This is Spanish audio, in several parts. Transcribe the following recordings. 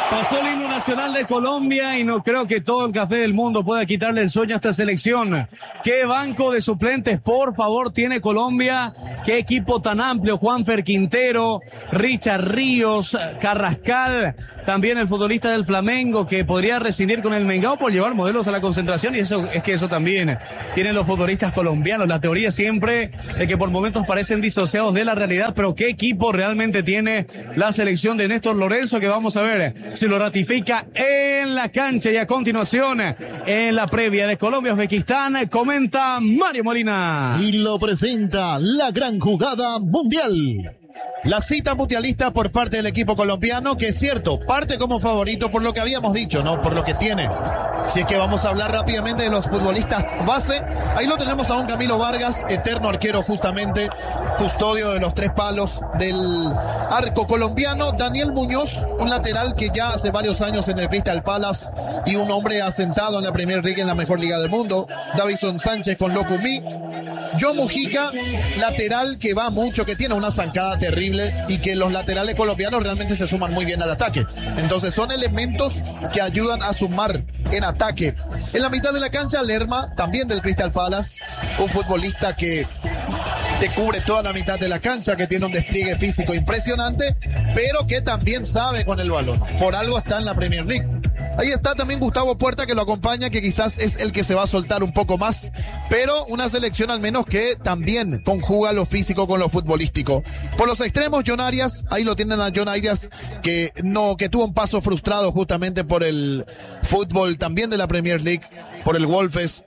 Pasó el himno nacional de Colombia y no creo que todo el café del mundo pueda quitarle el sueño a esta selección. ¿Qué banco de suplentes, por favor, tiene Colombia? ¿Qué equipo tan amplio? Juanfer Quintero, Richard Ríos, Carrascal, también el futbolista del Flamengo que podría rescindir con el Mengao por llevar modelos a la concentración, y eso es que eso también tienen los futbolistas colombianos. La teoría siempre de que por momentos parecen disociados de la realidad, pero ¿qué equipo realmente tiene la selección de Néstor Lorenzo? Que vamos a ver si lo ratifica en la cancha. Y a continuación, en la previa de Colombia-Uzbekistán, comenta Mario Molina. Y lo presenta la gran jugada mundial. La cita mundialista por parte del equipo colombiano, que es cierto, parte como favorito por lo que habíamos dicho, ¿no? Por lo que tiene. Si es que vamos a hablar rápidamente de los futbolistas base, ahí lo tenemos a un Camilo Vargas, eterno arquero justamente, custodio de los 3 palos del arco colombiano. Daniel Muñoz, un lateral que ya hace varios años en el Crystal Palace y un hombre asentado en la Premier League, en la mejor liga del mundo. Davison Sánchez con Locumí. Joe Mujica, lateral que va mucho, que tiene una zancada terrible y que los laterales colombianos realmente se suman muy bien al ataque. Entonces son elementos que ayudan a sumar en ataque. En la mitad de la cancha, Lerma, también del Crystal Palace, un futbolista que te cubre toda la mitad de la cancha, que tiene un despliegue físico impresionante, pero que también sabe con el balón. Por algo está en la Premier League. Ahí está también Gustavo Puerta, que lo acompaña, que quizás es el que se va a soltar un poco más, pero una selección al menos que también conjuga lo físico con lo futbolístico. Por los extremos, John Arias, ahí lo tienen a John Arias, que tuvo un paso frustrado justamente por el fútbol también de la Premier League, por el Wolves,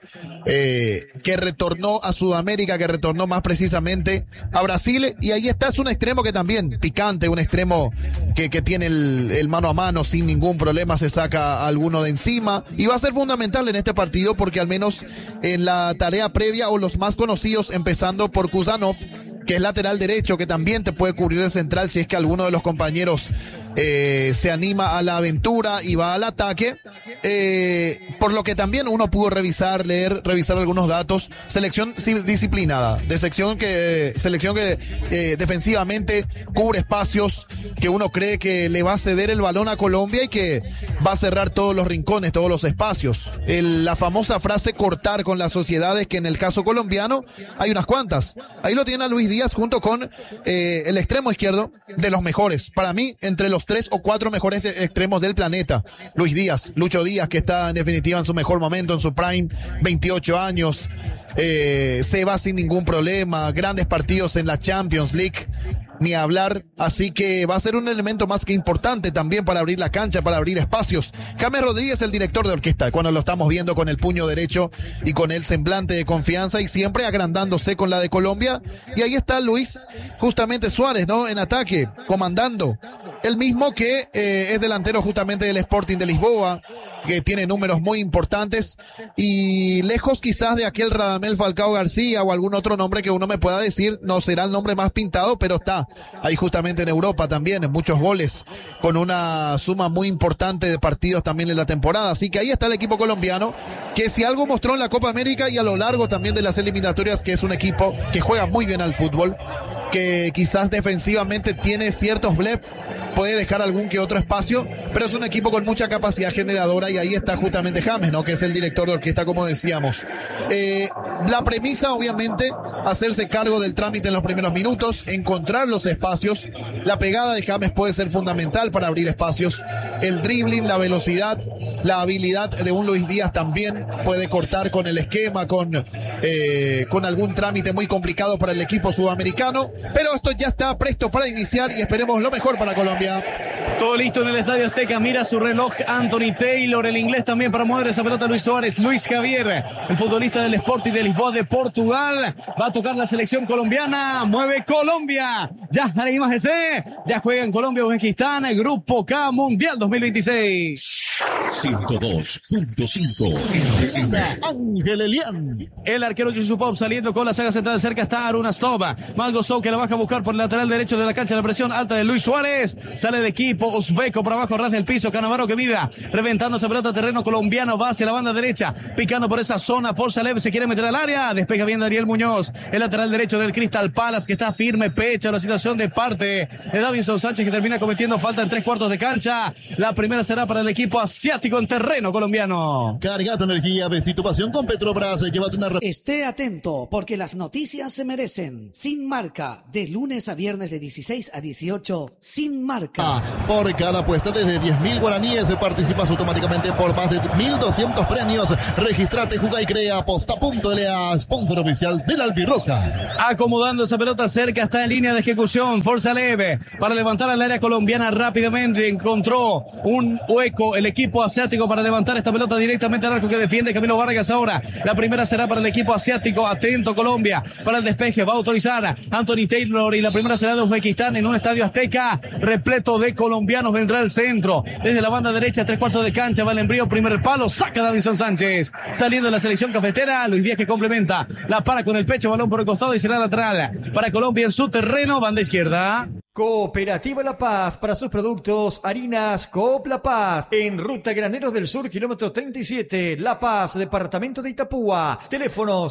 que retornó a Sudamérica, que retornó más precisamente a Brasil, y ahí está, es un extremo que también, picante, un extremo que tiene el mano a mano sin ningún problema, se saca a alguno de encima, y va a ser fundamental en este partido porque al menos en la tarea previa, o los más conocidos, empezando por Kuzanov, que es lateral derecho, que también te puede cubrir de central si es que alguno de los compañeros se anima a la aventura y va al ataque, por lo que también uno pudo revisar algunos datos. Selección disciplinada, selección que defensivamente cubre espacios, que uno cree que le va a ceder el balón a Colombia y que va a cerrar todos los rincones, todos los espacios. La famosa frase cortar con las sociedades, que en el caso colombiano hay unas cuantas. Ahí lo tiene a Luis Díaz junto con el extremo izquierdo, de los mejores, para mí, entre los 3 o 4 mejores extremos del planeta. Luis Díaz, Lucho Díaz, que está en definitiva en su mejor momento, en su prime, 28 años, se va sin ningún problema, grandes partidos en la Champions League, ni hablar, así que va a ser un elemento más que importante también para abrir la cancha, para abrir espacios. James Rodríguez, el director de orquesta, cuando lo estamos viendo con el puño derecho y con el semblante de confianza y siempre agrandándose con la de Colombia. Y ahí está Luis, justamente Suárez, ¿no? En ataque, comandando. El mismo que es delantero justamente del Sporting de Lisboa, que tiene números muy importantes y lejos quizás de aquel Radamel Falcao García o algún otro nombre que uno me pueda decir, no será el nombre más pintado, pero está ahí justamente en Europa también, en muchos goles, con una suma muy importante de partidos también en la temporada. Así que ahí está el equipo colombiano, que si algo mostró en la Copa América y a lo largo también de las eliminatorias, que es un equipo que juega muy bien al fútbol, que quizás defensivamente tiene ciertos blef, puede dejar algún que otro espacio, pero es un equipo con mucha capacidad generadora, y ahí está justamente James, ¿no? Que es el director de orquesta, como decíamos. La premisa, obviamente, hacerse cargo del trámite en los primeros minutos, encontrar los espacios. La pegada de James puede ser fundamental para abrir espacios. El dribbling, la velocidad, la habilidad de un Luis Díaz también puede cortar con el esquema, con algún trámite muy complicado para el equipo sudamericano. Pero esto ya está presto para iniciar y esperemos lo mejor para Colombia. Todo listo en el Estadio Azteca, mira su reloj Anthony Taylor, el inglés también para mover esa pelota Luis Suárez. Luis Javier, el futbolista del Sporting de Lisboa de Portugal, va a tocar la selección colombiana, mueve Colombia, ya haremos ese, ya juega en Colombia, Uzbekistán, el Grupo K Mundial 2026. 102.5 Ángel Elián. El arquero Yusupov saliendo con la saga central. Cerca está Arunastov. Malgosov que la baja a buscar por el lateral derecho de la cancha. La presión alta de Luis Suárez. Sale de equipo uzbeco por abajo, ras del piso. Canavaro que mira. Reventando esa pelota, terreno colombiano. Va hacia la banda derecha. Picando por esa zona. Forsalev se quiere meter al área. Despeja bien Daniel Muñoz. El lateral derecho del Crystal Palace que está firme. Pecha la situación de parte de Davinson Sánchez que termina cometiendo falta en 3/4 de cancha. La primera será para el equipo asiático en terreno colombiano. Carga tu energía, besito tu pasión con Petrobras. Llévate una... Esté atento porque las noticias se merecen. Sin Marca, de lunes a viernes de 16 a 18, Sin Marca. Por cada apuesta desde 10.000 guaraníes participas automáticamente por más de 1.200 premios. Regístrate, jugá y crea. Aposta.la, sponsor oficial del Albirroja. Acomodando esa pelota cerca, está en línea de ejecución. Forsalev para levantar al área colombiana rápidamente. Encontró un hueco el equipo asiático para levantar esta pelota directamente al arco que defiende Camilo Vargas ahora. La primera será para el equipo asiático. Atento Colombia para el despeje. Va a autorizar Anthony Taylor y la primera será de Uzbekistán en un estadio azteca repleto de colombianos. Vendrá el centro. Desde la banda derecha, 3/4 de cancha. Va el envío, primer palo. Saca Davinson Sánchez. Saliendo de la selección cafetera. Luis Díaz que complementa. La para con el pecho. Balón por el costado y será lateral. Para Colombia en su terreno. Banda izquierda. Cooperativa La Paz para sus productos harinas Coop La Paz en Ruta Graneros del Sur, kilómetro 37, La Paz, departamento de Itapúa. Teléfono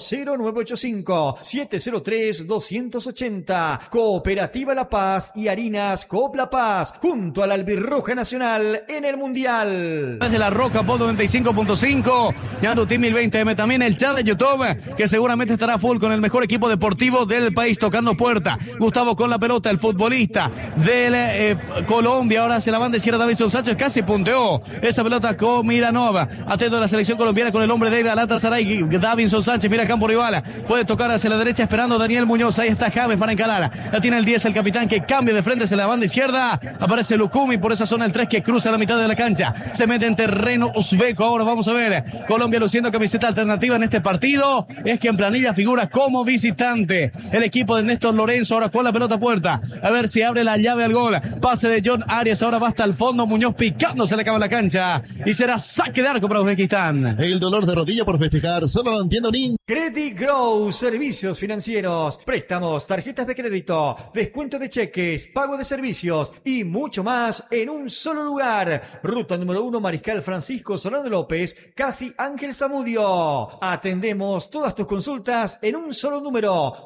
0985-703-280. Cooperativa La Paz y harinas Coop La Paz junto a la Albirroja Nacional en el Mundial. Desde La Roca, Pod 95.5, Yando Team 1020M, también el chat de YouTube que seguramente estará full con el mejor equipo deportivo del país tocando puerta. Gustavo con la pelota, el futbolista del Colombia, ahora se la banda izquierda Davinson Sánchez, casi punteó esa pelota con Miranova, atento a la selección colombiana con el hombre de Galatasaray, Davinson Sánchez, mira campo rival, puede tocar hacia la derecha esperando Daniel Muñoz, ahí está James para encarar, la tiene el 10, el capitán que cambia de frente hacia la banda izquierda, aparece Lukumi por esa zona el 3 que cruza la mitad de la cancha, se mete en terreno uzbeco, ahora vamos a ver, Colombia luciendo camiseta alternativa en este partido, es que en planilla figura como visitante, el equipo de Néstor Lorenzo ahora con la pelota puerta, a ver si abre la llave al gol, pase de John Arias, ahora va hasta el fondo, Muñoz picando, se le acaba la cancha y será saque de arco para Uzbekistán. El dolor de rodilla por festejar, solo lo entiendo ni. Credit Grow, servicios financieros, préstamos, tarjetas de crédito, descuento de cheques, pago de servicios y mucho más en un solo lugar. Ruta número 1, Mariscal Francisco Solano López, casi Ángel Zamudio. Atendemos todas tus consultas en un solo número,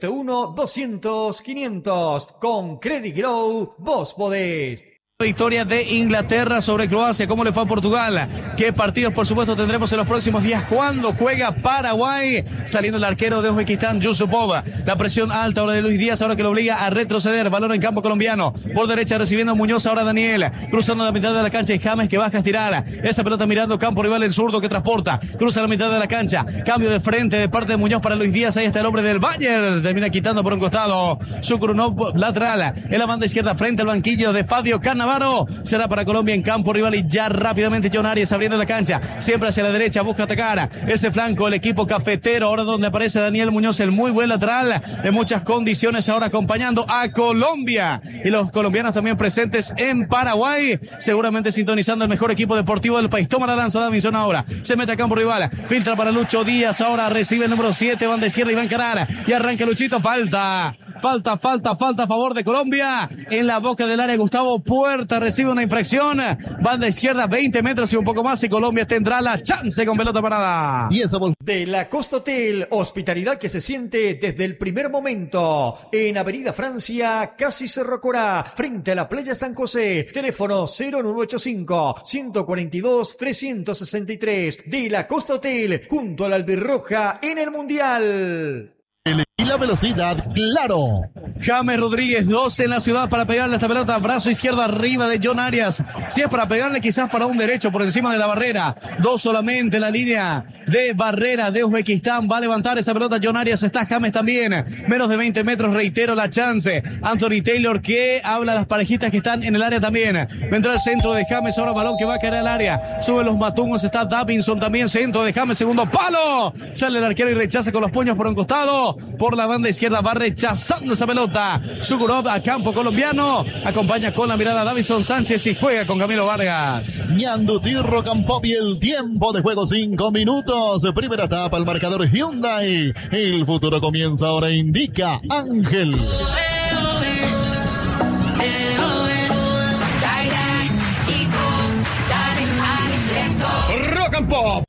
071-200-500. Con Credit Grow, vos podés. Victoria de Inglaterra sobre Croacia. ¿Cómo le fue a Portugal? ¿Qué partidos, por supuesto, tendremos en los próximos días? ¿Cuándo juega Paraguay? Saliendo el arquero de Uzbekistán, Yusupov. La presión alta ahora de Luis Díaz, ahora que lo obliga a retroceder. Balón en campo colombiano. Por derecha recibiendo Muñoz, ahora Daniel. Cruzando la mitad de la cancha y James que baja a estirar. Esa pelota mirando campo rival, el zurdo que transporta. Cruza la mitad de la cancha. Cambio de frente de parte de Muñoz para Luis Díaz. Ahí está el hombre del Bayern. Termina quitando por un costado. Sukrunov lateral. En la banda izquierda frente al banquillo de Fabio Cannavaro. Será para Colombia en campo rival y ya rápidamente John Arias abriendo la cancha, siempre hacia la derecha, busca atacar ese flanco el equipo cafetero, ahora donde aparece Daniel Muñoz, el muy buen lateral de muchas condiciones, ahora acompañando a Colombia y los colombianos también presentes en Paraguay, seguramente sintonizando el mejor equipo deportivo del país. Toma la lanza Davinson ahora, se mete a campo rival, filtra para Lucho Díaz, ahora recibe el número 7, banda izquierda y va a encarar y arranca Luchito, falta a favor de Colombia, en la boca del área Gustavo Puerta recibe una infracción, banda izquierda 20 metros y un poco más y Colombia tendrá la chance con pelota parada. Y esa de la Costa Hotel, hospitalidad que se siente desde el primer momento, en Avenida Francia, casi Cerro Corá, frente a la playa San José, teléfono 0985-142-363, de la Costa Hotel, junto a la Albirroja en el Mundial. Y la velocidad, claro. James Rodríguez, 12 en la ciudad para pegarle esta pelota, brazo izquierdo arriba de John Arias. Si es para pegarle, quizás para un derecho por encima de la barrera. 2 solamente en la línea de barrera de Uzbekistán. Va a levantar esa pelota John Arias, está James también. Menos de 20 metros, reitero la chance. Anthony Taylor que habla a las parejitas que están en el área también. Vendrá el centro de James, ahora balón que va a caer al área. Sube los matungos, está Davinson también, centro de James, segundo palo. Sale el arquero y rechaza con los puños por un costado. Por por la banda izquierda, va rechazando esa pelota. Shukurov a campo colombiano, acompaña con la mirada a Davison Sánchez y juega con Camilo Vargas. Ñandu Tirro Campopi, el tiempo de juego 5 minutos. Primera etapa, el marcador Hyundai. El futuro comienza ahora, indica Ángel. Rock and Pop.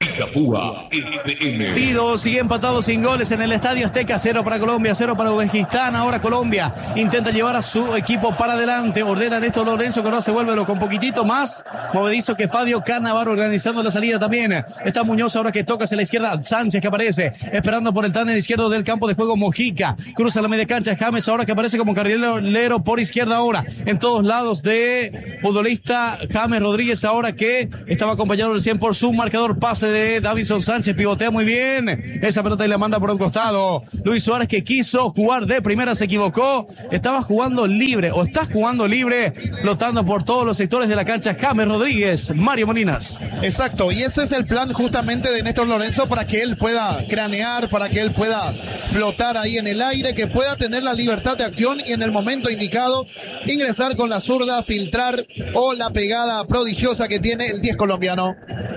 Partido sigue empatado sin goles en el Estadio Azteca. 0 para Colombia, 0 para Uzbekistán. Ahora Colombia intenta llevar a su equipo para adelante. Ordena Néstor Lorenzo, que ahora se vuelve con poquitito más movedizo que Fabio Cannavaro, organizando la salida también. Está Muñoz ahora que toca hacia la izquierda. Sánchez que aparece esperando por el tándem izquierdo del campo de juego. Mojica cruza la media cancha. James ahora que aparece como carrilero por izquierda ahora. En todos lados de futbolista James Rodríguez, ahora que estaba acompañado recién por su marcador. Pase de Davison Sánchez, pivotea muy bien esa pelota y la manda por un costado. Luis Suárez, que quiso jugar de primera, se equivocó. Estaba jugando libre, o está jugando libre, flotando por todos los sectores de la cancha. James Rodríguez, Mario Molinas. Exacto, y ese es el plan justamente de Néstor Lorenzo, para que él pueda cranear, para que él pueda flotar ahí en el aire, que pueda tener la libertad de acción y en el momento indicado ingresar con la zurda, filtrar, o la pegada prodigiosa que tiene el 10 colombiano.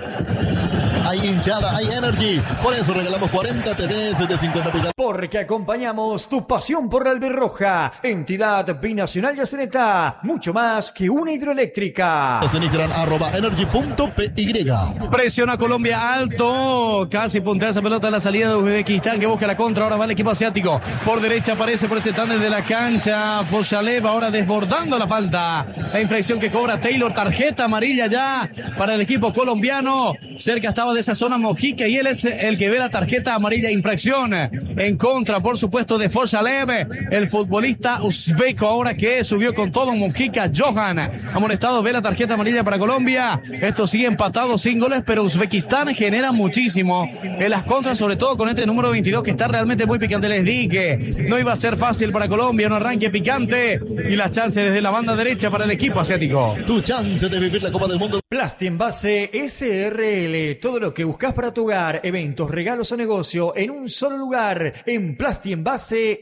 Hay hinchada, hay energy. Por eso regalamos 40 TVs de 50 pulgadas. Porque acompañamos tu pasión por la albirroja. Entidad binacional Yaceneta. Mucho más que una hidroeléctrica. En Instagram, @energy.py. Presiona Colombia alto. Casi puntea esa pelota en la salida de Uzbekistán, que busca la contra. Ahora va el equipo asiático. Por derecha aparece por ese tándem de la cancha Foshalev, ahora desbordando la falta. La infracción que cobra Taylor. Tarjeta amarilla ya para el equipo colombiano. Cerca estaba de esa zona Mojica y él es el que ve la tarjeta amarilla. Infracción en contra, por supuesto, de Foshalev, el futbolista uzbeco, ahora que subió con todo. Mojica, Johan amonestado, ve la tarjeta amarilla para Colombia. Esto sigue empatado sin goles, pero Uzbekistán genera muchísimo en las contras, sobre todo con este número 22 que está realmente muy picante. Les dije, no iba a ser fácil para Colombia, un arranque picante y la chance desde la banda derecha para el equipo asiático. Tu chance de vivir la Copa del Mundo. Plasti Envase SRL, todo lo que buscas para tu hogar, eventos, regalos o negocio en un solo lugar. En Plasti Envase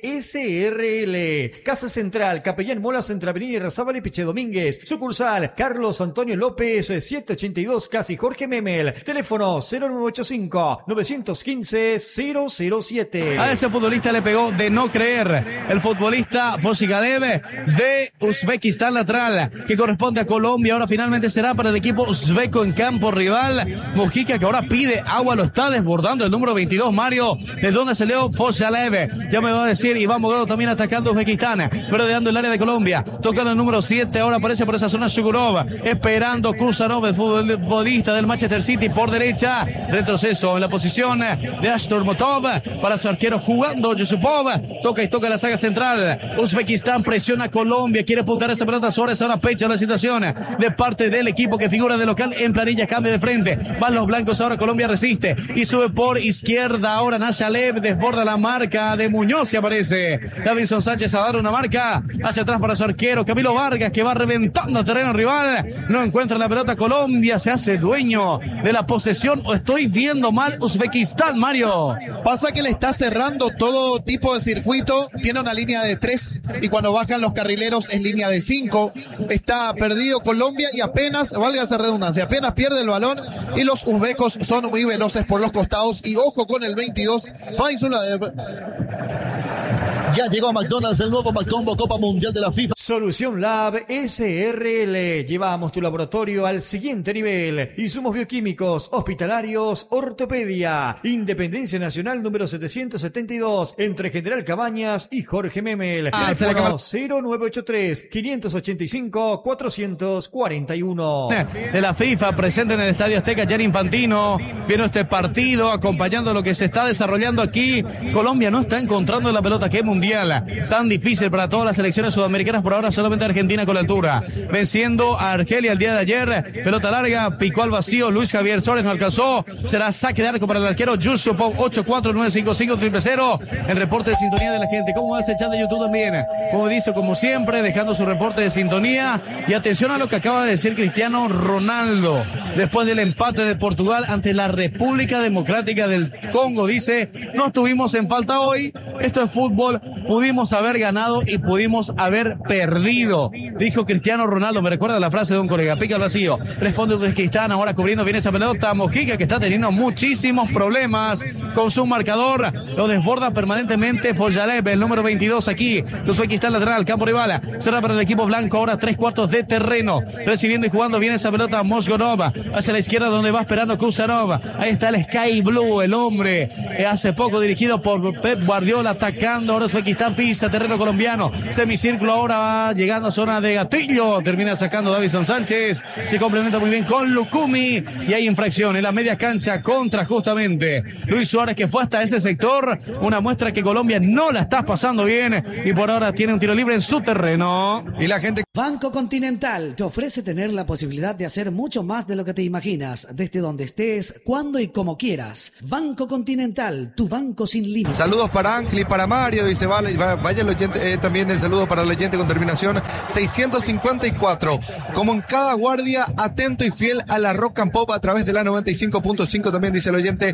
SRL, Casa Central, Capellán Molas, entre Avenida Irarrázaval y Piche Domínguez. Sucursal Carlos Antonio López, 782, casi Jorge Memel. Teléfono 0985-915-007. A ese futbolista le pegó de no creer el futbolista Foshalev de Uzbekistán, lateral, que corresponde a Colombia. Ahora finalmente será para el equipo uzbeco en campo rival. Mojica, que ahora pide agua, lo está desbordando el número 22, Mario, de donde salió Foshalev. Ya me va a decir Iván Bogado también atacando Uzbekistán, rodeando el área de Colombia, tocando el número 7, ahora aparece por esa zona Shukurov, esperando Kruzanov, el futbolista del Manchester City, por derecha. Retroceso en la posición de Ashton Motov para su arquero jugando Yusupov, toca y toca la saga central. Uzbekistán presiona a Colombia, quiere apuntar esa pelota. Suárez ahora pecha la situación de parte del equipo que figura de local en planilla, cambio de frente, van los blancos, ahora Colombia resiste y sube por izquierda. Ahora Nashalev desborda la marca de Muñoz y aparece Davison Sánchez a dar una marca hacia atrás para su arquero Camilo Vargas, que va reventando terreno rival. No encuentra la pelota. Colombia se hace dueño de la posesión, o estoy viendo mal Uzbekistán, Mario. Pasa que le está cerrando todo tipo de circuito. Tiene una línea de 3 y cuando bajan los carrileros es línea de 5. Está perdido Colombia y apenas, valga esa redundancia, apenas pierde el balón, y los uzbecos son muy veloces por los costados. Y ojo con el 22, Faizulaev. Ya llegó a McDonald's el nuevo McCombo Copa Mundial de la FIFA. Solución Lab SRL. Llevamos tu laboratorio al siguiente nivel. Insumos bioquímicos, hospitalarios, ortopedia. Independencia Nacional número 772, entre General Cabañas y Jorge Memel. Teléfono 0983-585-441. De la FIFA, presente en el Estadio Azteca, Gianni Infantino. Viendo este partido, acompañando lo que se está desarrollando aquí. Colombia no está encontrando la pelota. Qué mundial mundial tan difícil para todas las selecciones sudamericanas. Por ahora solamente Argentina con la altura, venciendo a Argelia el día de ayer. Pelota larga, picó al vacío Luis Javier Suárez, no alcanzó. Será saque de arco para el arquero Yusupov. 84955-000. El reporte de sintonía de la gente. ¿Cómo va ese chat de YouTube también? Como dice, como siempre, dejando su reporte de sintonía. Y atención a lo que acaba de decir Cristiano Ronaldo después del empate de Portugal ante la República Democrática del Congo. Dice: no estuvimos en falta hoy, esto es fútbol, pudimos haber ganado y pudimos haber perdido, dijo Cristiano Ronaldo. Me recuerda la frase de un colega. Pica al vacío, responde Uzbekistán, ahora cubriendo bien esa pelota Mojica, que está teniendo muchísimos problemas con su marcador, lo desborda permanentemente Foyalev, el número 22 aquí. Uzbekistán lateral, campo rival, será para el equipo blanco, ahora 3/4 de terreno, recibiendo y jugando bien esa pelota Mosgonov, hacia la izquierda donde va esperando Kuzanov. Ahí está el Sky Blue, el hombre hace poco dirigido por Pep Guardiola, atacando. Ahora Uzbekistán pisa terreno colombiano, semicírculo, ahora llegando a zona de gatillo, termina sacando Davison Sánchez, se complementa muy bien con Lukumi y hay infracción en la media cancha contra justamente Luis Suárez, que fue hasta ese sector, una muestra que Colombia no la está pasando bien y por ahora tiene un tiro libre en su terreno. Y la gente... Banco Continental te ofrece tener la posibilidad de hacer mucho más de lo que te imaginas, desde donde estés, cuando y como quieras. Banco Continental, tu banco sin límites. Saludos para Ángel y para Mario, dice, vaya el oyente, también el saludo para el oyente con terminación 654. Como en cada guardia, atento y fiel a la Rock and Pop a través de la 95.5, también dice el oyente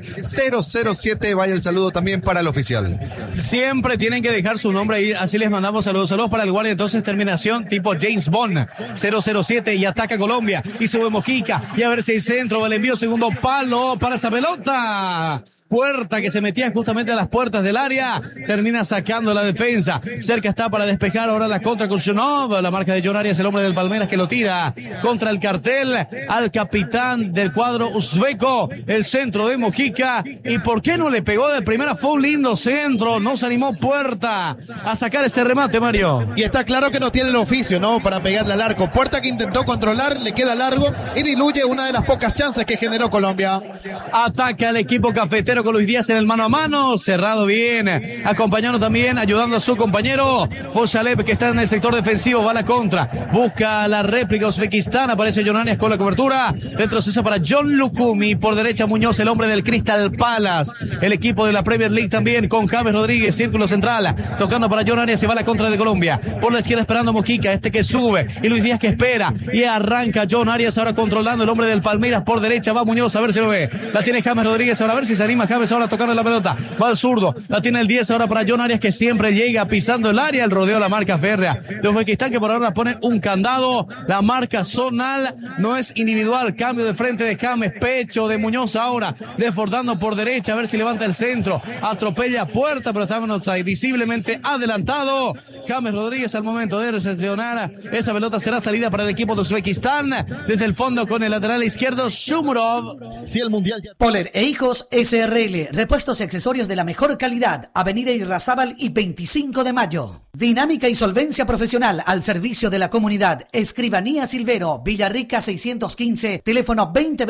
007, vaya el saludo también para el oficial. Siempre tienen que dejar su nombre ahí, así les mandamos saludos para el guardia, entonces terminación tipo James Bond, 007, y ataca Colombia, y sube Mojica, y a ver si hay centro, el envío segundo palo para esa pelota. Puerta que se metía justamente a las puertas del área, termina sacando la defensa. Cerca está para despejar ahora la contra con Shunov. La marca de John Arias, el hombre del Palmeiras, que lo tira contra el cartel al capitán del cuadro uzbeco. El centro de Mojica. ¿Y por qué no le pegó de primera? Fue un lindo centro. No se animó Puerta a sacar ese remate, Mario. Y está claro que no tiene el oficio, ¿no? Para pegarle al arco. Puerta que intentó controlar, le queda largo y diluye una de las pocas chances que generó Colombia. Ataca al equipo cafetero con Luis Díaz en el mano a mano, cerrado bien, acompañando también, ayudando a su compañero Foyalev, que está en el sector defensivo, va a la contra, busca la réplica Uzbekistán, aparece John Arias con la cobertura, retrocesa para John Lukumi, por derecha Muñoz, el hombre del Crystal Palace, el equipo de la Premier League también con James Rodríguez, círculo central, tocando para John Arias, se va a la contra de Colombia, por la izquierda esperando Mojica, este que sube, y Luis Díaz que espera, y arranca John Arias ahora controlando, el hombre del Palmeiras, por derecha va Muñoz, a ver si lo ve, la tiene James Rodríguez, ahora a ver si se anima James ahora tocando la pelota, va al zurdo, la tiene el 10 ahora para John Arias, que siempre llega pisando el área, el rodeo la marca férrea de Uzbekistán, que por ahora pone un candado, la marca zonal, no es individual, cambio de frente de James, pecho de Muñoz ahora, desbordando por derecha, a ver si levanta el centro, atropella Puerta, pero estaba en offside, visiblemente adelantado, James Rodríguez al momento de recepcionar, esa pelota será salida para el equipo de Uzbekistán, desde el fondo con el lateral izquierdo, Shumurov. Si el mundial ya... Poler e Hijos SRL, repuestos y accesorios de la mejor calidad, Avenida Irrazábal y 25 de Mayo. Dinámica y solvencia profesional al servicio de la comunidad. Escribanía Silvero, Villarrica 615, teléfono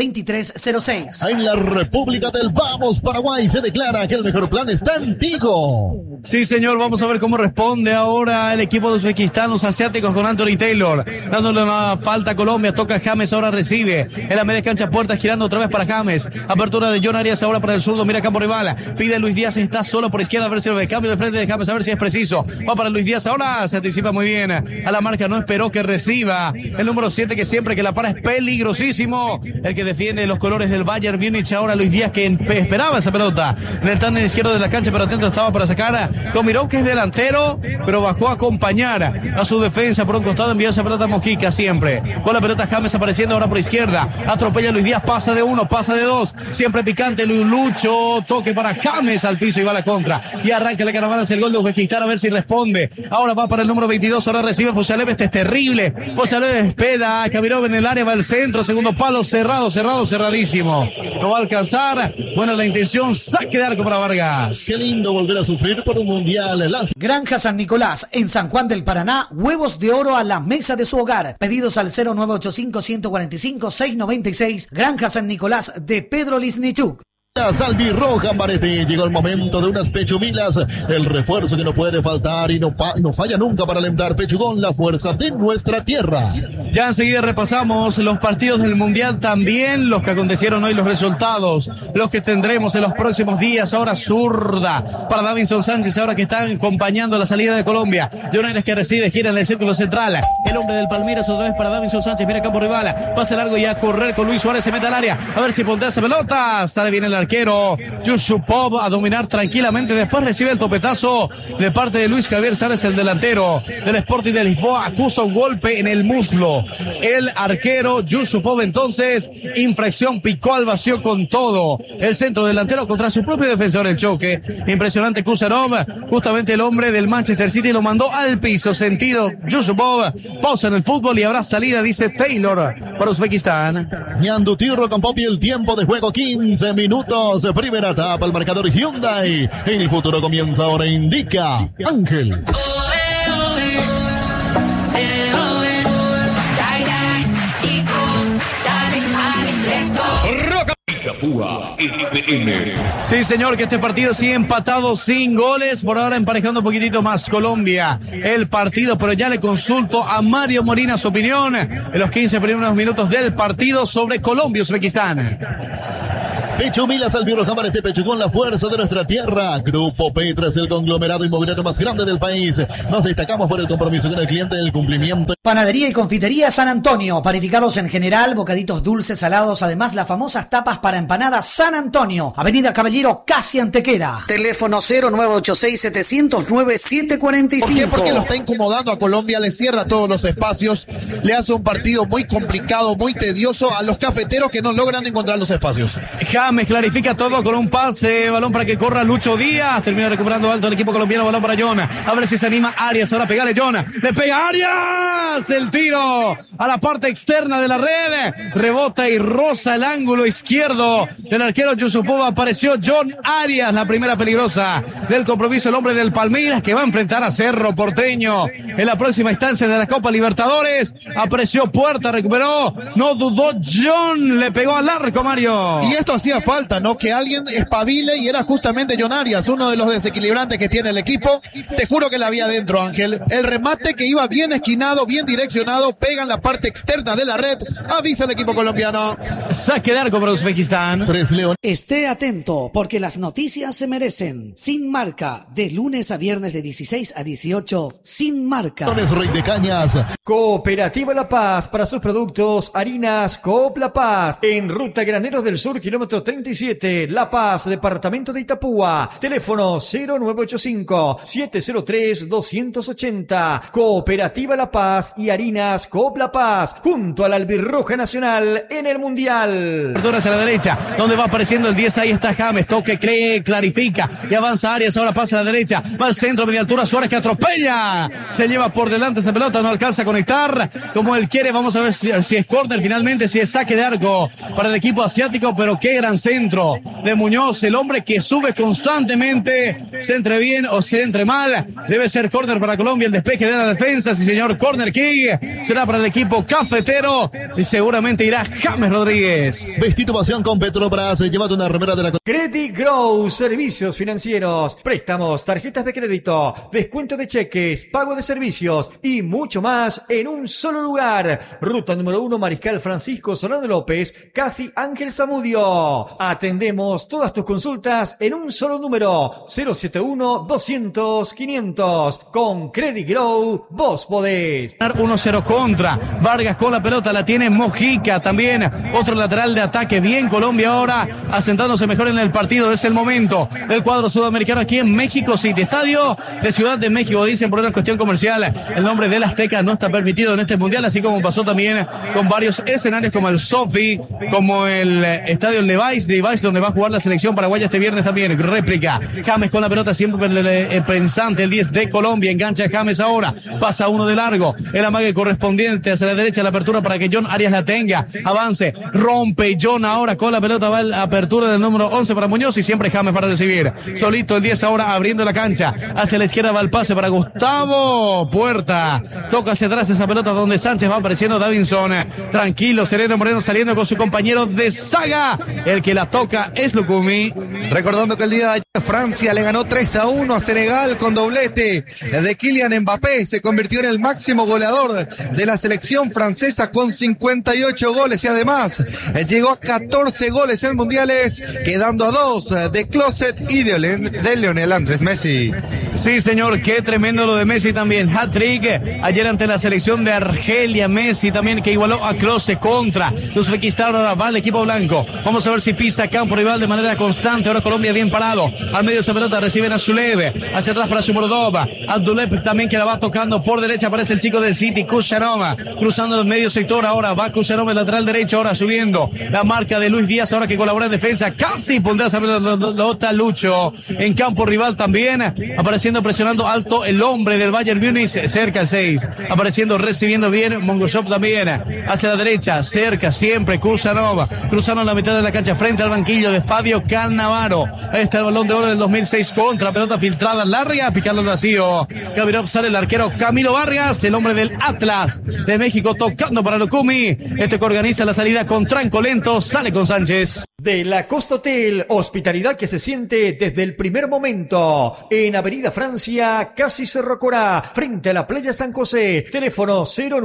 2023-06. En la República del Vamos, Paraguay, se declara que el mejor plan está en Tigo. Sí, señor, vamos a ver cómo responde ahora el equipo de Uzbekistán, los asiáticos con Anthony Taylor, dándole una falta a Colombia, toca James, ahora recibe, en la media cancha Puerta, girando otra vez para James, apertura de John Arias ahora para el zurdo, mira campo rival, pide Luis Díaz, está solo por izquierda, a ver si lo ve, cambio de frente de James, a ver si es preciso, va para Luis Díaz, ahora se anticipa muy bien a la marca, no esperó que reciba el número 7, que siempre que la para es peligrosísimo, el que defiende los colores del Bayern Múnich, ahora Luis Díaz, que esperaba esa pelota en el tándem izquierdo de la cancha, pero atento estaba para sacar con Miró, que es delantero, pero bajó a acompañar a su defensa por un costado, envió esa pelota a Mojica siempre, con la pelota James apareciendo ahora por izquierda, atropella a Luis Díaz, pasa de uno, pasa de dos, siempre picante Lucho, toque para James al piso y va a la contra, y arranca la caravana hacia el gol de Uzbekistán, a ver si responde, ahora va para el número 22, ahora recibe Foyalev, este es terrible, Foyalev espera, Kamirov en el área, va al centro, segundo palo, cerradísimo, no va a alcanzar, buena la intención, saque de arco para Vargas. Qué lindo volver a sufrir por un mundial. Granja San Nicolás, en San Juan del Paraná, huevos de oro a la mesa de su hogar, pedidos al 0985-145-696, Granja San Nicolás de Pedro Lisnichuk. Albirroja Marete, llegó el momento de unas pechumilas, el refuerzo que no puede faltar y no falla nunca para alentar. Pechugón, la fuerza de nuestra tierra. Ya enseguida repasamos los partidos del Mundial, también los que acontecieron hoy, los resultados, los que tendremos en los próximos días. Ahora zurda para Davinson Sánchez, ahora que están acompañando la salida de Colombia. Jones que recibe, gira en el círculo central, el hombre del Palmeiras otra vez para Davinson Sánchez, mira campo rival, pase largo y a correr con Luis Suárez, se mete al área, a ver si pontea esa pelota, sale bien el arquero Yusupov a dominar tranquilamente, después recibe el topetazo de parte de Luis Javier Sárez, el delantero del Sporting de Lisboa, acusa un golpe en el muslo, el arquero Yusupov, entonces infracción, picó al vacío con todo el centro delantero contra su propio defensor, el choque impresionante. Kusanov, justamente el hombre del Manchester City, lo mandó al piso, sentido Yusupov, pausa en el fútbol y habrá salida, dice Taylor para Uzbekistán. Ñandutirro con Popi, el tiempo de juego 15 minutos, primera etapa, el marcador Hyundai, el futuro comienza ahora, indica Ángel. Sí, señor, que este partido sigue empatado sin goles, por ahora emparejando un poquitito más Colombia el partido, pero ya le consulto a Mario Molina su opinión en los 15 primeros minutos del partido sobre Colombia-Uzbekistán. Pechumilas Albirroja Marete, Pechugón, la fuerza de nuestra tierra. Grupo Petra es el conglomerado inmobiliario más grande del país. Nos destacamos por el compromiso con el cliente, el cumplimiento. Panadería y confitería San Antonio, panificados en general, bocaditos dulces, salados, además las famosas tapas para empanadas San Antonio, Avenida Caballero, casi Antequera. Teléfono 0986-709-745. ¿Por qué? Porque lo está incomodando a Colombia, le cierra todos los espacios, le hace un partido muy complicado, muy tedioso a los cafeteros que no logran encontrar los espacios. James clarifica todo con un pase, balón para que corra Lucho Díaz, termina recuperando alto el equipo colombiano, balón para John, a ver si se anima Arias, ahora pegarle John, le pega Arias, el tiro a la parte externa de la red, rebota y roza el ángulo izquierdo del arquero Yusupov, apareció John Arias, la primera peligrosa del compromiso, el hombre del Palmeiras que va a enfrentar a Cerro Porteño en la próxima instancia de la Copa Libertadores, apareció Puerta, recuperó, no dudó John, le pegó al arco Mario. Y esto hacía falta, ¿no? Que alguien espabile, y era justamente John Arias, uno de los desequilibrantes que tiene el equipo. Te juro que la había adentro, Ángel. El remate que iba bien esquinado, bien direccionado, pega en la parte externa de la red, avisa el equipo colombiano. Saque de arco para Uzbekistán. Esté atento, porque las noticias se merecen. Sin Marca, de lunes a viernes de 16 a 18, Sin Marca. Rey de Cañas. Cooperativa La Paz, para sus productos, harinas Coop La Paz, en Ruta Graneros del Sur, kilómetro 37, La Paz, departamento de Itapúa. Teléfono 0985-703-280. Cooperativa La Paz y harinas Coop La Paz, junto a la Albirroja Nacional en el Mundial. Hacia la derecha, donde va apareciendo el 10, ahí está James, toque, cree, clarifica y avanza Arias, ahora pasa a la derecha, va al centro, media altura, Suárez que atropella, se lleva por delante esa pelota, no alcanza a conectar como él quiere, vamos a ver si es córner finalmente, si es saque de arco para el equipo asiático, pero qué gran centro de Muñoz, el hombre que sube constantemente, se entre bien o se entre mal, debe ser córner para Colombia, el despeje de la defensa, sí señor, córner kick, será para el equipo cafetero y seguramente irá James Rodríguez. Vestito pasión con Petrobras, llévate una remera de la... Credit Grow, servicios financieros, préstamos, tarjetas de crédito, descuento de cheques, pago de servicios y mucho más en un solo lugar. Ruta número 1, Mariscal Francisco Solano López, casi Ángel Zamudio. Atendemos todas tus consultas en un solo número, 071-200-500. Con Credit Grow, vos podés. 1-0 contra Vargas con la pelota, la tiene Mojica también, otro lateral de ataque, bien Colombia ahora asentándose mejor en el partido, es el momento del cuadro sudamericano aquí en México City, estadio de Ciudad de México, dicen por una cuestión comercial, el nombre del Azteca no está permitido en este mundial, así como pasó también con varios escenarios como el Sofi, como el estadio Levi's, donde va a jugar la selección paraguaya este viernes también, réplica, James con la pelota siempre pensante, el 10 de Colombia, engancha James ahora, pasa uno de largo, el amague correspondiente hacia la derecha, la apertura para que John Arias la tenga, avance, rompe John ahora con la pelota, va a la apertura del número 11 para Muñoz y siempre James para recibir, solito el 10 ahora abriendo la cancha, hacia la izquierda va el pase para Gustavo Puerta, toca hacia atrás esa pelota donde Sánchez va apareciendo, Davinson, tranquilo, sereno Moreno saliendo con su compañero de saga, el el que la toca es Lukumi. Recordando que el día de ayer Francia le ganó 3-1 a Senegal con doblete de Kylian Mbappé. Se convirtió en el máximo goleador de la selección francesa con 58 goles y además llegó a 14 goles en mundiales, quedando a 2 de Closet y de Lionel Andrés Messi. Sí, señor, qué tremendo lo de Messi también. Hat-trick ayer ante la selección de Argelia. Messi también que igualó a Klose contra Uzbekistán. Ahora va el equipo blanco. Vamos a ver si pisa campo rival de manera constante. Ahora Colombia bien parado. Al medio esa pelota reciben a Zulev. Hacia atrás para Sumordova. Abdulev también que la va tocando por derecha. Aparece el chico del City, Kusanova. Cruzando el medio sector. Ahora va Kusanova el lateral derecho. Ahora subiendo la marca de Luis Díaz. Ahora que colabora en defensa. Casi pondrá esa pelota Lucho. En campo rival también. Apareciendo, presionando alto el hombre del Bayern Múnich. Cerca el 6. Apareciendo, recibiendo bien. Mongoshop también. Hacia la derecha. Cerca siempre Kusanova. Cruzando en la mitad de la cancha frente al banquillo de Fabio Cannavaro. Ahí está el Balón de Oro del 2006 contra pelota filtrada larga, picando el vacío. Gavirov sale el arquero Camilo Vargas, el hombre del Atlas de México, tocando para Lukumi. Este que organiza la salida con tranco lento, sale con Sánchez. De la Costa Hotel, hospitalidad que se siente desde el primer momento. En Avenida Francia, casi Cerro Corá, frente a la playa San José. Teléfono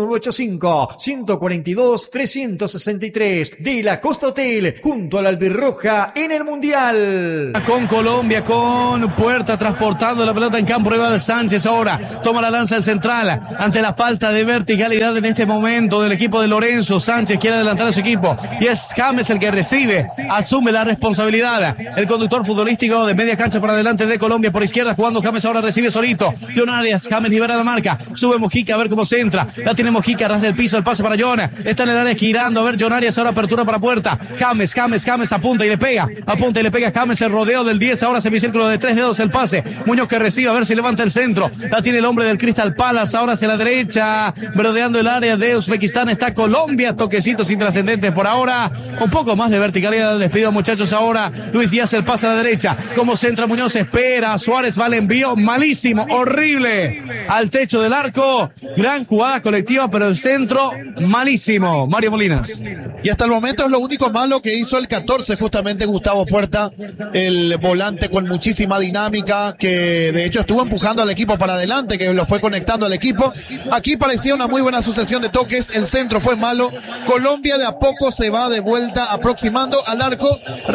0985-142-363. De la Costa Hotel, junto a la Albirroja en el Mundial. Con Colombia, con Puerta transportando la pelota en campo rival. Sánchez ahora toma la lanza del central ante la falta de verticalidad en este momento del equipo de Lorenzo. Sánchez quiere adelantar a su equipo y es James el que recibe. Asume la responsabilidad el conductor futbolístico de media cancha para adelante de Colombia, por izquierda jugando James, ahora recibe solito John Arias. James libera la marca, sube Mojica a ver cómo se entra, la tiene Mojica, ras del piso, el pase para John, está en el área girando, a ver John Arias, ahora apertura para Puerta. James apunta y le pega James, el rodeo del 10, ahora semicírculo de 3 dedos, el pase, Muñoz que recibe, a ver si levanta el centro, la tiene el hombre del Crystal Palace, ahora hacia la derecha, rodeando el área de Uzbekistán está Colombia, toquecitos intrascendentes por ahora, un poco más de verticalidad. Les pido, muchachos, ahora Luis Díaz, el pase a la derecha, como centra Muñoz, espera Suárez, va el envío, malísimo, horrible, al techo del arco, gran jugada colectiva, pero el centro malísimo. Mario Molinas. Y hasta el momento es lo único malo que hizo el 14, justamente Gustavo Puerta, el volante con muchísima dinámica, que de hecho estuvo empujando al equipo para adelante, que lo fue conectando al equipo. Aquí parecía una muy buena sucesión de toques, el centro fue malo, Colombia de a poco se va de vuelta aproximando al arco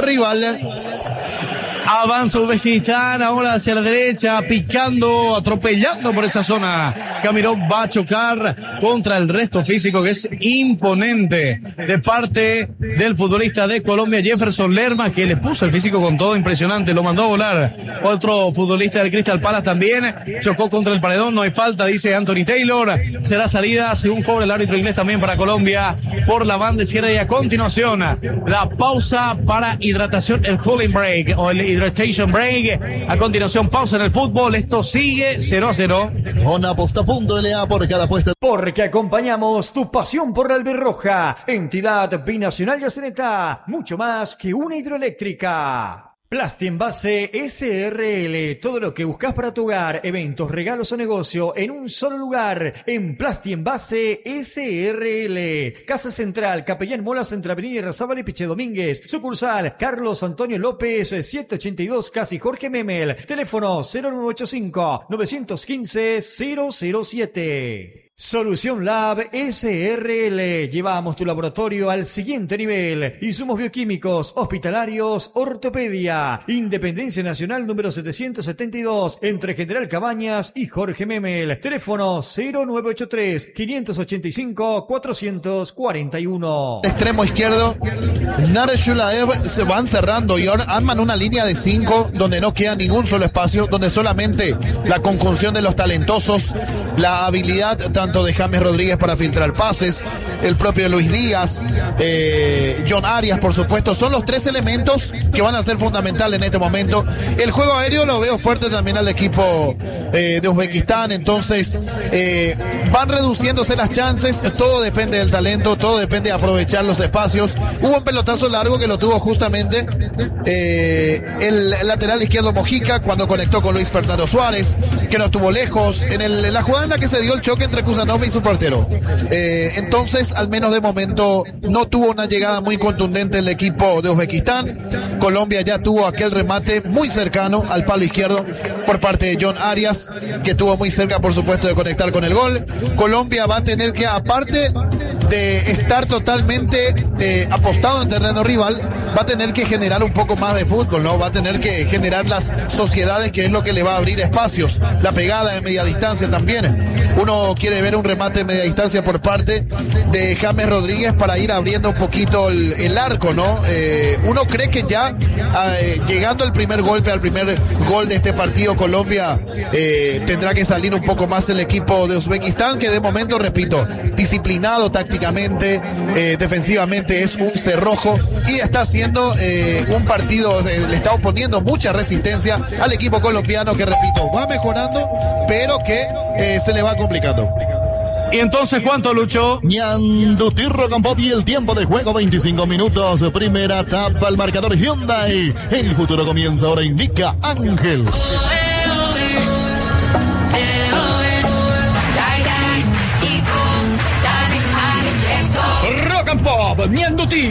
rival. Avanza Uzbekistán ahora hacia la derecha, picando, atropellando por esa zona. Kamirov va a chocar contra el resto físico que es imponente de parte del futbolista de Colombia, Jefferson Lerma, que le puso el físico con todo, impresionante, lo mandó a volar. Otro futbolista del Crystal Palace también chocó contra el paredón, no hay falta, dice Anthony Taylor. Será salida, según cobra el árbitro inglés también para Colombia, por la banda izquierda. Y a continuación, la pausa para hidratación, el cooling break o el Hydration Break. A continuación, pausa en el fútbol. Esto sigue 0-0. Con aposta.la por cada apuesta. Porque acompañamos tu pasión por la albirroja. Entidad binacional Yaceneta. Mucho más que una hidroeléctrica. Plastienvase SRL, todo lo que buscas para tu hogar, eventos, regalos o negocio en un solo lugar, en Plastienvase SRL. Casa Central, Capellán Molas, entre Avenida Irrazábal y Piche Domínguez. Sucursal, Carlos Antonio López, 782, casi Jorge Memel. Teléfono 0985-915-007. Solución Lab SRL. Llevamos tu laboratorio al siguiente nivel. Insumos bioquímicos, hospitalarios, ortopedia. Independencia Nacional número 772, entre General Cabañas y Jorge Memel. Teléfono 0983-585-441. Extremo izquierdo, Nareshulaev, se van cerrando y ahora arman una línea de 5 donde no queda ningún solo espacio, donde solamente la conjunción de los talentosos, la habilidad tanto de James Rodríguez para filtrar pases, el propio Luis Díaz, John Arias, por supuesto, son los 3 elementos que van a ser fundamentales en este momento. El juego aéreo lo veo fuerte también al equipo de Uzbekistán, entonces van reduciéndose las chances, todo depende del talento, todo depende de aprovechar los espacios. Hubo un pelotazo largo que lo tuvo justamente el lateral izquierdo Mojica cuando conectó con Luis Fernando Suárez, que no estuvo lejos, en la jugada en la que se dio el choque entre Kuzanov y su portero. Entonces, al menos de momento, no tuvo una llegada muy contundente el equipo de Uzbekistán. Colombia ya tuvo aquel remate muy cercano al palo izquierdo por parte de John Arias, que estuvo muy cerca, por supuesto, de conectar con el gol. Colombia va a tener que, aparte de estar totalmente apostado en terreno rival, va a tener que generar un poco más de fútbol, ¿no? Va a tener que generar las sociedades, que es lo que le va a abrir espacios. La pegada de media distancia también. Uno quiere ver un remate de media distancia por parte de James Rodríguez para ir abriendo un poquito el arco, ¿no? Uno cree que ya llegando al primer golpe, al primer gol de este partido, Colombia tendrá que salir un poco más el equipo de Uzbekistán, que de momento, repito, disciplinado tácticamente, defensivamente es un cerrojo y está haciendo un partido, le está oponiendo mucha resistencia al equipo colombiano, que repito, va mejorando, pero que se le va complicando. ¿Y entonces cuánto, Lucho? Ñandutirro Campopi, el tiempo de juego 25 minutos, primera etapa, el marcador Hyundai, el futuro comienza ahora, indica Ángel. Rock and Pop, Ñanduti.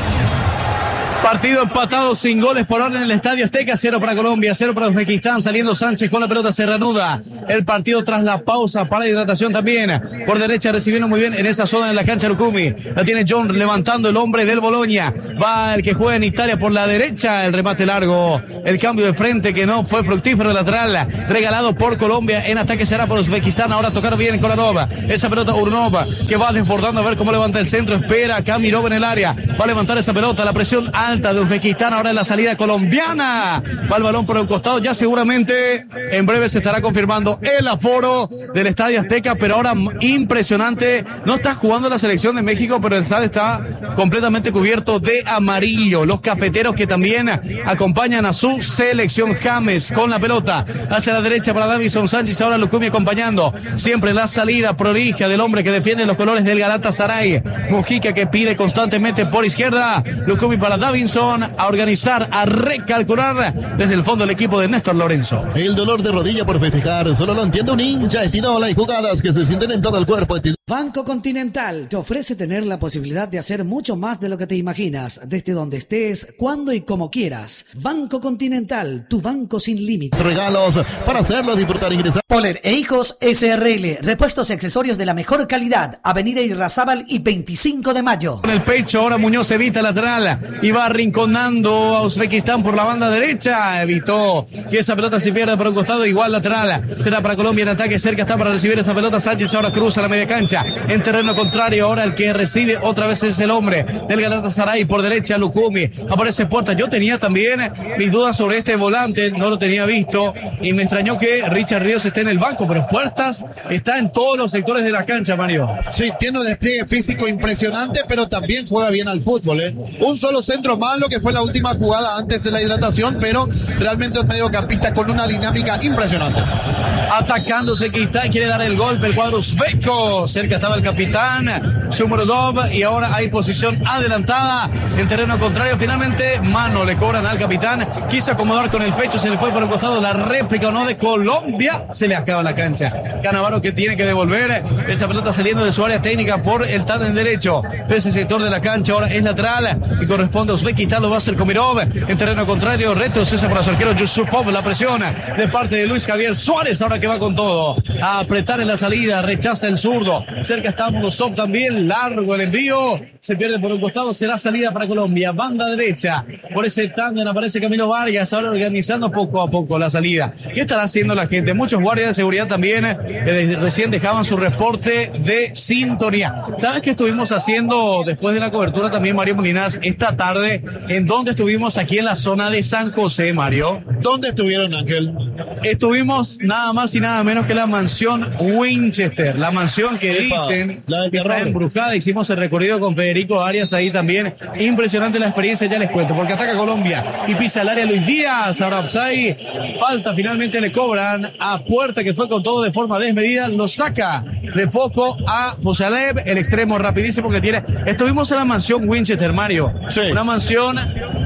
Partido empatado sin goles por ahora en el Estadio Azteca. 0 para Colombia, 0 para Uzbekistán. Saliendo Sánchez con la pelota, se reanuda el partido tras la pausa para hidratación también. Por derecha recibiendo muy bien en esa zona de la cancha Lukumi. La tiene John levantando el hombre del Boloña. Va el que juega en Italia por la derecha. El remate largo. El cambio de frente que no fue fructífero, lateral regalado por Colombia. En ataque será por Uzbekistán. Ahora tocaron bien en Kolarova. Esa pelota Urnova que va desbordando a ver cómo levanta el centro. Espera Kamirov en el área. Va a levantar esa pelota. La presión alta de Uzbekistán, ahora en la salida colombiana. Va el balón por el costado, ya seguramente en breve se estará confirmando el aforo del Estadio Azteca, pero ahora impresionante. No está jugando la selección de México, pero el estadio está completamente cubierto de amarillo. Los cafeteros que también acompañan a su selección. James con la pelota hacia la derecha para Davinson Sánchez, ahora Lukumi acompañando siempre la salida proligia del hombre que defiende los colores del Galatasaray. Mujica que pide constantemente por izquierda. Lukumi para Davinson, a organizar, a recalcular desde el fondo el equipo de Néstor Lorenzo. El dolor de rodilla por festejar solo lo entiende un hincha. Etidola y jugadas que se sienten en todo el cuerpo. Banco Continental te ofrece tener la posibilidad de hacer mucho más de lo que te imaginas, desde donde estés, cuando y como quieras. Banco Continental, tu banco sin límites. Regalos para hacerlo disfrutar, ingresar. Poler e Hijos SRL, repuestos y accesorios de la mejor calidad. Avenida Irrazábal y 25 de mayo. Con el pecho, ahora Muñoz evita lateral y va arrinconando a Uzbekistán por la banda derecha. Evitó que esa pelota se pierda por un costado, igual lateral. Será para Colombia en ataque, cerca está para recibir esa pelota. Sánchez ahora cruza la media cancha. En terreno contrario, ahora el que recibe otra vez es el hombre del Galatasaray. Por derecha, Lukumi. Aparece Puerta. Yo tenía también mis dudas sobre este volante, no lo tenía visto y me extrañó que Richard Ríos esté en el banco, pero Puertas está en todos los sectores de la cancha, Mario. Sí, tiene un despliegue físico impresionante, pero también juega bien al fútbol, ¿eh? Un solo centro malo, que fue la última jugada antes de la hidratación, pero realmente un mediocampista con una dinámica impresionante. Atacando Uzbekistán, quiere dar el golpe el cuadro uzbeco. Cerca estaba el capitán Shumrodov y ahora hay posición adelantada en terreno contrario. Finalmente mano le cobran al capitán, quiso acomodar con el pecho, se le fue por el costado. La réplica o no de Colombia, se le acaba la cancha. Cannavaro que tiene que devolver esa pelota saliendo de su área técnica por el tándem derecho de ese sector de la cancha. Ahora es lateral y corresponde a Uzbekistán, lo va a hacer Komirov en terreno contrario. Retrocede para su arquero Yusupov. La presión de parte de Luis Javier Suárez, ahora que va con todo a apretar en la salida, rechaza el zurdo. Cerca está Molosov también, largo el envío, se pierde por un costado, será salida para Colombia. Banda derecha, por ese tándem aparece Camilo Vargas, ahora organizando poco a poco la salida. ¿Qué estará haciendo la gente? Muchos guardias de seguridad también recién dejaban su reporte de sintonía. ¿Sabes qué estuvimos haciendo después de la cobertura también, Mario Molinas, esta tarde? ¿En dónde estuvimos? Aquí en la zona de San José, Mario. ¿Dónde estuvieron, Ángel? Estuvimos nada más y nada menos que la mansión Winchester, la mansión que dicen que está embrujada. Hicimos el recorrido con Federico Arias ahí también. Impresionante la experiencia, ya les cuento, porque ataca Colombia y pisa el área Luis Díaz. Ahora Upside, falta, finalmente le cobran a Puerta, que fue con todo de forma desmedida, lo saca de foco a Fosalev, el extremo rapidísimo que tiene. Estuvimos en la mansión Winchester, Mario. Sí. Una mansión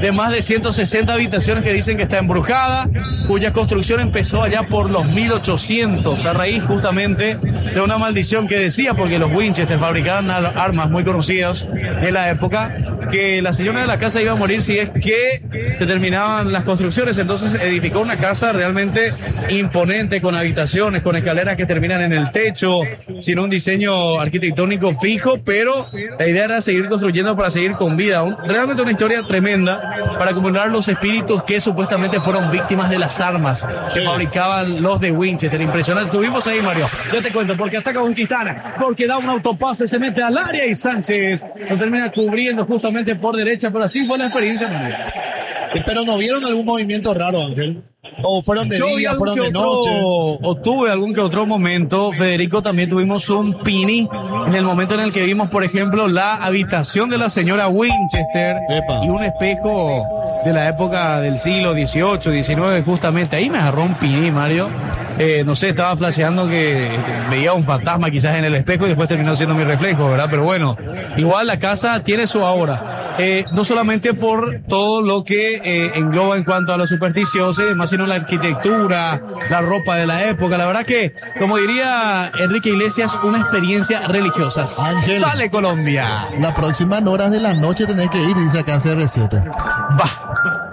de más de 160 habitaciones que dicen que está embrujada, cuya construcción empezó allá por los 1800, a raíz justamente de una maldición que decía, porque los Winchester fabricaban armas muy conocidas en la época, que la señora de la casa iba a morir si es que se terminaban las construcciones. Entonces edificó una casa realmente imponente, con habitaciones, con escaleras que terminan en el techo, sin un diseño arquitectónico fijo, pero la idea era seguir construyendo para seguir con vida. Realmente una historia tremenda para acumular los espíritus que supuestamente fueron víctimas de las armas que fabricaban los de Winchester. Impresionante. Estuvimos ahí, Mario. Ya te cuento, porque ataca con Quintana, porque da un autopase, se mete al área y Sánchez lo termina cubriendo justamente por derecha, pero así fue la experiencia, Mario. Pero ¿no vieron algún movimiento raro, Ángel? ¿O fueron de día, fueron de noche? O tuve algún que otro momento, Federico. También tuvimos un pini en el momento en el que vimos, por ejemplo, la habitación de la señora Winchester. Epa. Y un espejo de la época del siglo XVIII, XIX, justamente. Ahí me agarró un pini, Mario. No sé, estaba flasheando que veía un fantasma quizás en el espejo y después terminó siendo mi reflejo, ¿verdad? Pero bueno, igual la casa tiene su aura. No solamente por todo lo que engloba en cuanto a lo supersticioso y demás, sino la arquitectura, la ropa de la época. La verdad que, como diría Enrique Iglesias, una experiencia religiosa. Ángel, ¡sale Colombia! La próxima horas de la noche tenés que ir, dice acá CR7. Va.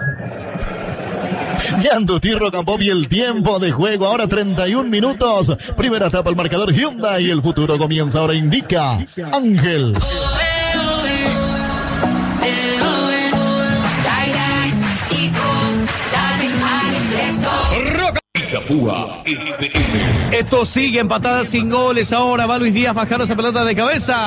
Yanduti Rocambop y el tiempo de juego, ahora 31 minutos. Primera etapa, el marcador Hyundai. El futuro comienza ahora, indica Ángel. Esto sigue empatadas sin goles. Ahora va Luis Díaz, bajar esa pelota de cabeza.